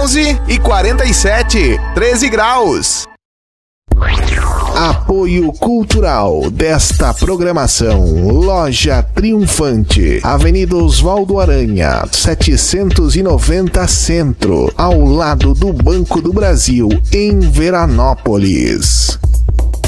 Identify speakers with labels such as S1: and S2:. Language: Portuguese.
S1: 11h47, 13 graus. Apoio cultural desta programação: Loja Triunfante, Avenida Oswaldo Aranha, 790 Centro, ao lado do Banco do Brasil, em Veranópolis.